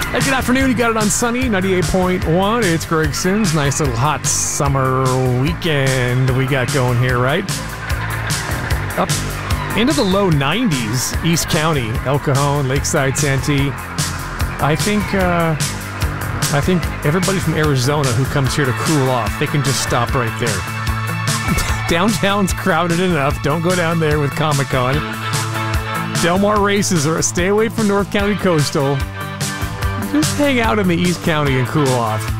Hey, good afternoon. You got it on Sunny 98.1. It's Greg Sims. Nice little hot summer weekend we got going here, right? Up into the low 90s, East County, El Cajon, Lakeside, Santee. I think everybody from Arizona who comes here to cool off, they can just stop right there. Downtown's crowded enough. Don't go down there with Comic-Con. Del Mar races, or stay away from North County Coastal. Just hang out in the East County and cool off.